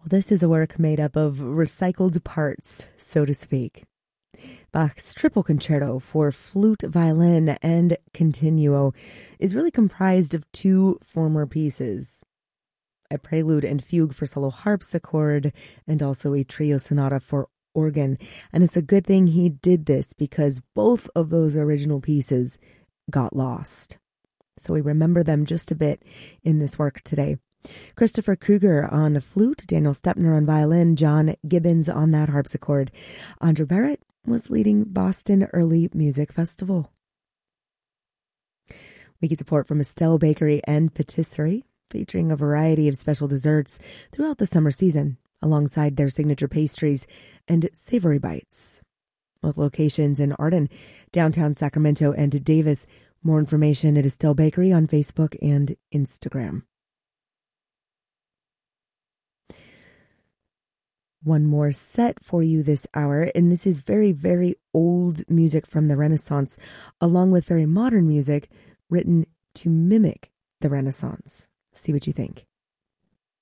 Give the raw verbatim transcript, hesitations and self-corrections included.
Well, this is a work made up of recycled parts, so to speak. Bach's Triple Concerto for flute, violin, and continuo is really comprised of two former pieces: a prelude and fugue for solo harpsichord, and also a trio sonata for organ. And it's a good thing he did this because both of those original pieces got lost. So we remember them just a bit in this work today. Christopher Kruger on flute, Daniel Stepner on violin, John Gibbons on that harpsichord. Andrew Barrett was leading Boston Early Music Festival. We get support from Estelle Bakery and Patisserie, featuring a variety of special desserts throughout the summer season, alongside their signature pastries and savory bites. With locations in Arden, downtown Sacramento, and Davis. More information at Estelle Bakery on Facebook and Instagram. One more set for you this hour, and this is very, very old music from the Renaissance, along with very modern music written to mimic the Renaissance. See what you think.